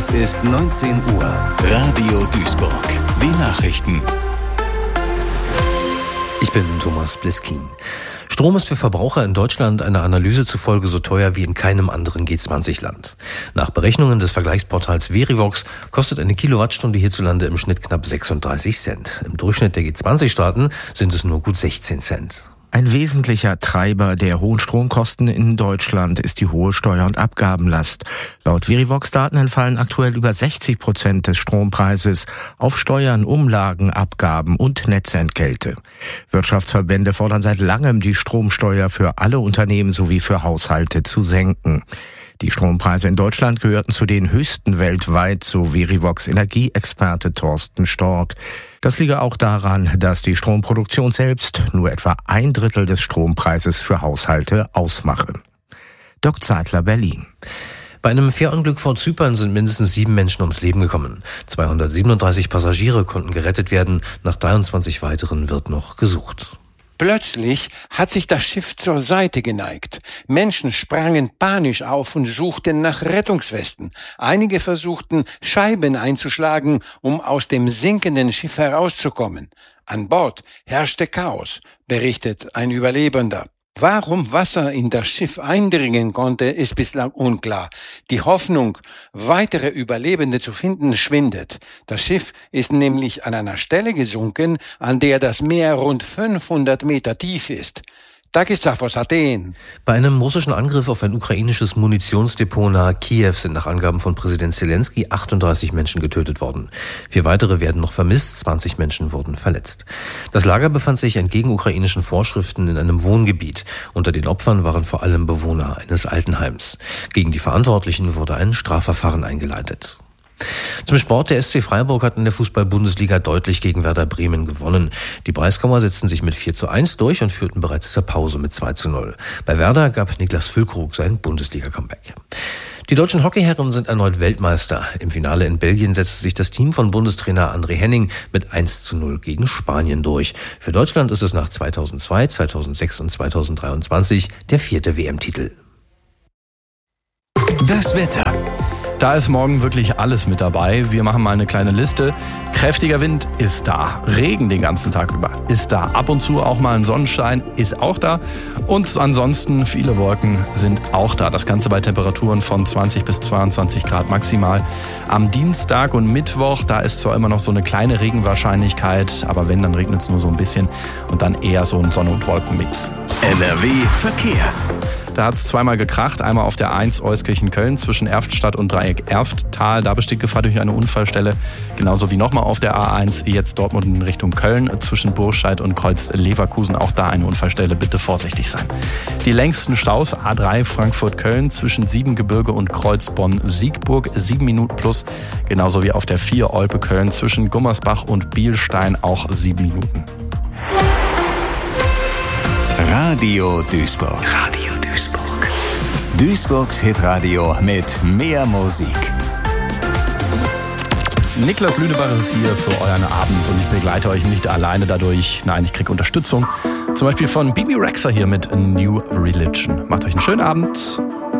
Es ist 19 Uhr. Radio Duisburg. Die Nachrichten. Ich bin Thomas Bliskin. Strom ist für Verbraucher in Deutschland einer Analyse zufolge so teuer wie in keinem anderen G20-Land. Nach Berechnungen des Vergleichsportals Verivox kostet eine Kilowattstunde hierzulande im Schnitt knapp 36 Cent. Im Durchschnitt der G20-Staaten sind es nur gut 16 Cent. Ein wesentlicher Treiber der hohen Stromkosten in Deutschland ist die hohe Steuer- und Abgabenlast. Laut Verivox-Daten entfallen aktuell über 60% des Strompreises auf Steuern, Umlagen, Abgaben und Netzentgelte. Wirtschaftsverbände fordern seit langem, die Stromsteuer für alle Unternehmen sowie für Haushalte zu senken. Die Strompreise in Deutschland gehörten zu den höchsten weltweit, so Verivox-Energieexperte Thorsten Stork. Das liege auch daran, dass die Stromproduktion selbst nur etwa 1/3 des Strompreises für Haushalte ausmache. Doc Zeitler, Berlin. Bei einem Fährunglück vor Zypern sind mindestens 7 Menschen ums Leben gekommen. 237 Passagiere konnten gerettet werden. Nach 23 weiteren wird noch gesucht. Plötzlich hat sich das Schiff zur Seite geneigt. Menschen sprangen panisch auf und suchten nach Rettungswesten. Einige versuchten, Scheiben einzuschlagen, um aus dem sinkenden Schiff herauszukommen. An Bord herrschte Chaos, berichtet ein Überlebender. Warum Wasser in das Schiff eindringen konnte, ist bislang unklar. Die Hoffnung, weitere Überlebende zu finden, schwindet. Das Schiff ist nämlich an einer Stelle gesunken, an der das Meer rund 500 Meter tief ist. Takis aus Athen. Bei einem russischen Angriff auf ein ukrainisches Munitionsdepot nahe Kiew sind nach Angaben von Präsident Zelensky 38 Menschen getötet worden. 4 weitere werden noch vermisst, 20 Menschen wurden verletzt. Das Lager befand sich entgegen ukrainischen Vorschriften in einem Wohngebiet. Unter den Opfern waren vor allem Bewohner eines Altenheims. Gegen die Verantwortlichen wurde ein Strafverfahren eingeleitet. Zum Sport. Der SC Freiburg hat in der Fußball-Bundesliga deutlich gegen Werder Bremen gewonnen. Die Breisgauer setzten sich mit 4:1 durch und führten bereits zur Pause mit 2:0. Bei Werder gab Niklas Füllkrug sein Bundesliga-Comeback. Die deutschen Hockeyherren sind erneut Weltmeister. Im Finale in Belgien setzte sich das Team von Bundestrainer André Henning mit 1:0 gegen Spanien durch. Für Deutschland ist es nach 2002, 2006 und 2023 der 4. WM-Titel. Das Wetter. Da ist morgen wirklich alles mit dabei. Wir machen mal eine kleine Liste. Kräftiger Wind ist da. Regen den ganzen Tag über ist da. Ab und zu auch mal ein Sonnenschein ist auch da. Und ansonsten viele Wolken sind auch da. Das Ganze bei Temperaturen von 20 bis 22 Grad maximal. Am Dienstag und Mittwoch, da ist zwar immer noch so eine kleine Regenwahrscheinlichkeit, aber wenn, dann regnet es nur so ein bisschen und dann eher so ein Sonne- und Wolkenmix. NRW Verkehr. Da hat es zweimal gekracht, einmal auf der 1 Euskirchen-Köln zwischen Erftstadt und Dreieck Erfttal. Da besteht Gefahr durch eine Unfallstelle. Genauso wie nochmal auf der A1 jetzt Dortmund in Richtung Köln zwischen Burscheid und Kreuz-Leverkusen. Auch da eine Unfallstelle, bitte vorsichtig sein. Die längsten Staus A3 Frankfurt-Köln zwischen Siebengebirge und Kreuz-Bonn-Siegburg 7 Minuten plus. Genauso wie auf der 4 Olpe-Köln zwischen Gummersbach und Bielstein auch 7 Minuten. Radio Duisburg. Radio Duisburg. Duisburgs Hitradio mit mehr Musik. Niklas Lüneburg ist hier für euren Abend und ich begleite euch nicht alleine dadurch. Nein, ich kriege Unterstützung. Zum Beispiel von Bibi Rexha hier mit A New Religion. Macht euch einen schönen Abend.